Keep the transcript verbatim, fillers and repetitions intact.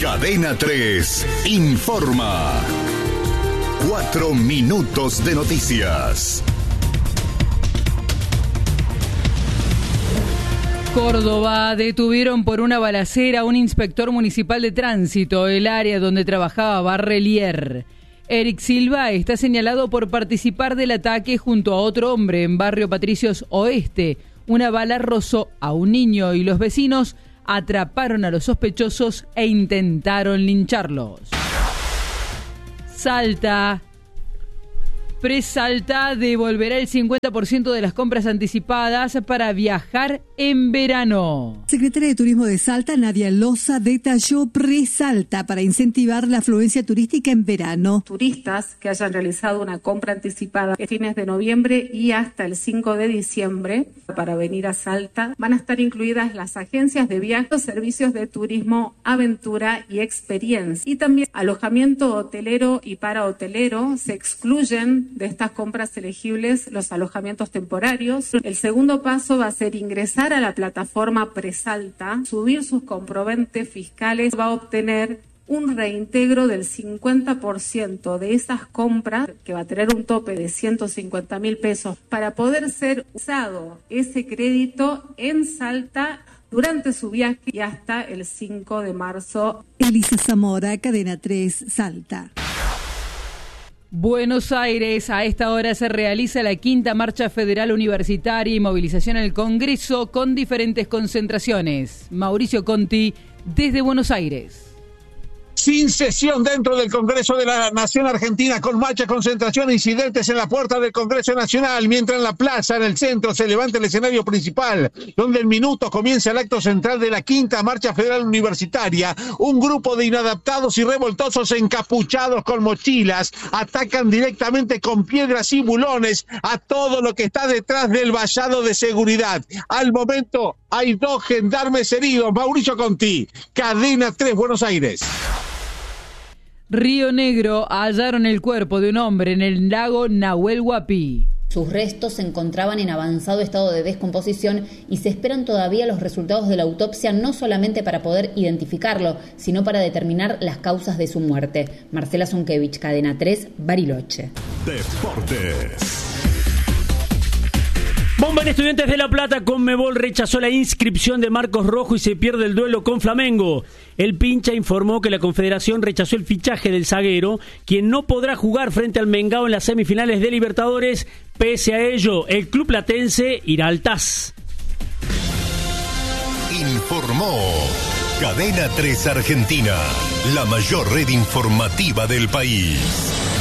Cadena tres informa. Cuatro minutos de noticias. Córdoba, detuvieron por una balacera a un inspector municipal de tránsito, el área donde trabajaba Barrelier. Eric Silva está señalado por participar del ataque junto a otro hombre en barrio Patricios Oeste. Una bala rozó a un niño y los vecinos atraparon a los sospechosos e intentaron lincharlos. Salta. Presalta devolverá el cincuenta por ciento de las compras anticipadas para viajar en verano. Secretaria de Turismo de Salta, Nadia Loza, detalló Presalta para incentivar la afluencia turística en verano. Turistas que hayan realizado una compra anticipada a fines de noviembre y hasta el cinco de diciembre para venir a Salta, van a estar incluidas las agencias de viajes, servicios de turismo, aventura y experiencia. Y también alojamiento hotelero y parahotelero. Se excluyen de estas compras elegibles los alojamientos temporarios. El segundo paso va a ser ingresar a la plataforma Presalta, subir sus comprobantes fiscales, va a obtener un reintegro del cincuenta por ciento de esas compras, que va a tener un tope de ciento cincuenta mil pesos, para poder ser usado ese crédito en Salta durante su viaje y hasta el cinco de marzo. Elisa Zamora, Cadena tres, Salta. Buenos Aires, a esta hora se realiza la quinta marcha federal universitaria y movilización al Congreso con diferentes concentraciones. Mauricio Conti, desde Buenos Aires. Sin sesión dentro del Congreso de la Nación Argentina, con marcha, concentración e incidentes en la puerta del Congreso Nacional, mientras en la plaza, en el centro, se levanta el escenario principal, donde en minutos comienza el acto central de la quinta marcha federal universitaria. Un grupo de inadaptados y revoltosos encapuchados con mochilas atacan directamente con piedras y bulones a todo lo que está detrás del vallado de seguridad. Al momento hay dos gendarmes heridos. Mauricio Conti, Cadena tres, Buenos Aires. Río Negro, hallaron el cuerpo de un hombre en el lago Nahuel Huapi. Sus restos se encontraban en avanzado estado de descomposición y se esperan todavía los resultados de la autopsia, no solamente para poder identificarlo, sino para determinar las causas de su muerte. Marcela Zonkevich, Cadena tres, Bariloche. Deportes. Bomba en Estudiantes de La Plata. Conmebol rechazó la inscripción de Marcos Rojo y se pierde el duelo con Flamengo. El Pincha informó que la Confederación rechazó el fichaje del zaguero, quien no podrá jugar frente al Mengao en las semifinales de Libertadores. Pese a ello, el club platense irá al T A S. Informó Cadena tres Argentina, la mayor red informativa del país.